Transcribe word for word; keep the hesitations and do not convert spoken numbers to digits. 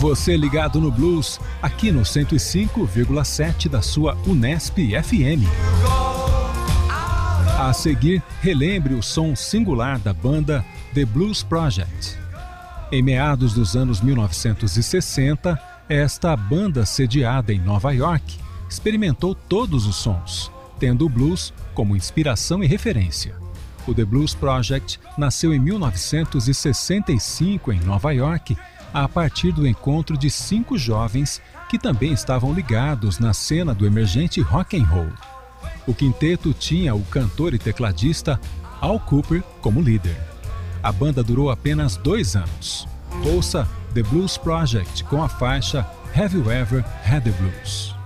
Você ligado no Blues, aqui no cento e cinco vírgula sete da sua Unesp F M. A seguir, relembre o som singular da banda The Blues Project. Em meados dos anos mil novecentos e sessenta, esta banda, sediada em Nova York, experimentou todos os sons, tendo o blues como inspiração e referência. O The Blues Project nasceu em mil novecentos e sessenta e cinco em Nova York, a partir do encontro de cinco jovens que também estavam ligados na cena do emergente rock and roll. O quinteto tinha o cantor e tecladista Al Kooper como líder. A banda durou apenas dois anos. Ouça The Blues Project com a faixa Have You Ever Had the Blues?